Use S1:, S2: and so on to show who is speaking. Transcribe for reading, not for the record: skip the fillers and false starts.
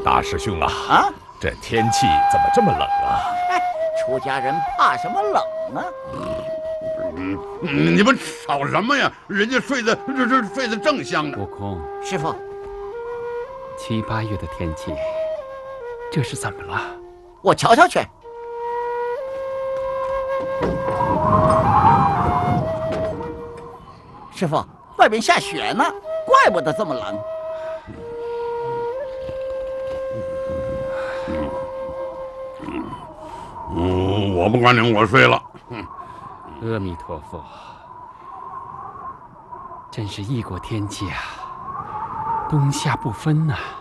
S1: 大师兄啊！
S2: 啊，
S1: 这天气怎么这么冷啊？
S2: 哎，出家人怕什么冷啊？
S3: 你们吵什么呀？人家睡得正香呢。
S4: 悟空，
S2: 师傅，
S4: 7、8月的天气，这是怎么了？
S2: 我瞧瞧去。师傅，外边下雪呢，怪不得这么冷。
S3: 我不管你，我睡了。
S4: 阿弥陀佛，真是异国天气啊，冬夏不分呐。